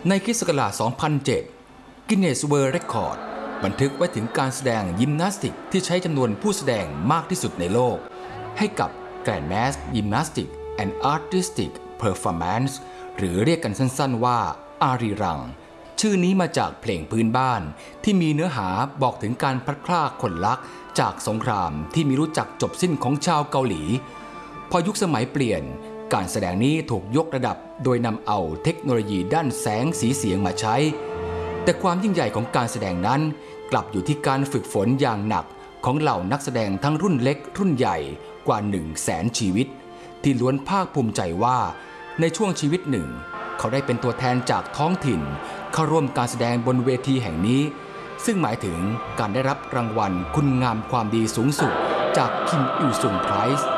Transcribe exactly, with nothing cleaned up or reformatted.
ในคริสต์ศักราช สองพันเจ็ด Guinness World Record บันทึกไว้ถึงการแสดงยิมนาสติกที่ใช้จำนวนผู้แสดงมากที่สุดในโลกให้กับ Grand Mass Gymnastic and Artistic Performance หรือเรียกกันสั้นๆว่าอารีรังชื่อนี้มาจากเพลงพื้นบ้านที่มีเนื้อหาบอกถึงการพลัดพรากคนรักจากสงครามที่มีรู้จักจบสิ้นของชาวเกาหลีพอยุคสมัยเปลี่ยนการแสดงนี้ถูกยกระดับโดยนำเอาเทคโนโลยีด้านแสงสีเสียงมาใช้แต่ความยิ่งใหญ่ของการแสดงนั้นกลับอยู่ที่การฝึกฝนอย่างหนักของเหล่านักแสดงทั้งรุ่นเล็กรุ่นใหญ่กว่าหนึ่งแสนชีวิตที่ล้วนภาคภูมิใจว่าในช่วงชีวิตหนึ่งเขาได้เป็นตัวแทนจากท้องถิ่นเข้าร่วมการแสดงบนเวทีแห่งนี้ซึ่งหมายถึงการได้รับรางวัลคุณงามความดีสูงสุดจากคิมอิลซุงไพรส์